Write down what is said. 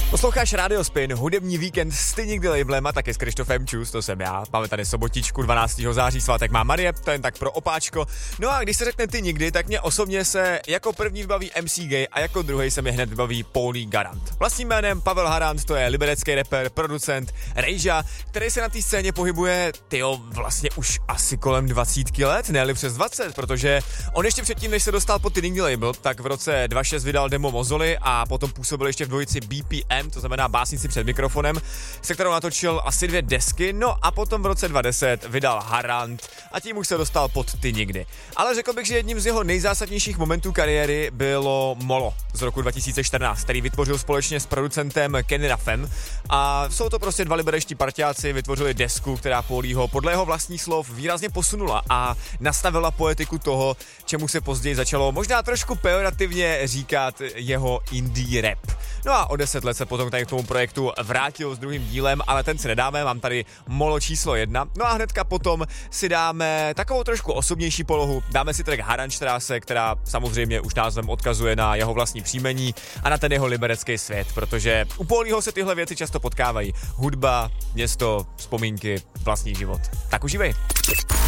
Posloucháš Radio Spin, hudební víkend s Ty nikdy labelem a taky s Krištofem Čus, to jsem já. Máme tady sobotičku 12. září, svátek má Marie, to jen tak pro opáčko. No a když se řekne Ty nikdy, tak mě osobně se jako první vybaví MC Gay a jako druhý se mi hned vybaví Paulí Garant. Vlastním jménem Pavel Harant, to je liberecký rapper, producent, rejža, který se na té scéně pohybuje, vlastně už asi kolem 20 let, ne-li přes 20, protože on ještě předtím, než se dostal pod Ty nikdy label, tak v roce 2006 vydal demo Mozoly a potom působil ještě v dvojici BPM, to znamená básnici před mikrofonem, se kterou natočil asi 2 desky, no a potom v roce 2010 vydal Harant a tím už se dostal pod Ty nikdy. Ale řekl bych, že jedním z jeho nejzásadnějších momentů kariéry bylo Molo z roku 2014, který vytvořil společně s producentem Kenny Ruffem a jsou to prostě 2 liberečtí parťáci, vytvořili desku, která Paulího podle jeho vlastních slov výrazně posunula a nastavila poetiku toho, čemu se později začalo možná trošku pejorativně říkat jeho indie rap. No a o 10 let se potom tady k tomu projektu vrátil s druhým dílem, ale ten si nedáme, mám tady Molo číslo 1. No a hnedka potom si dáme takovou trošku osobnější polohu, dáme si track Haranstraße, která samozřejmě už názvem odkazuje na jeho vlastní příjmení a na ten jeho liberecký svět, protože u Paulího se tyhle věci často potkávají. Hudba, město, vzpomínky, vlastní život. Tak užívej.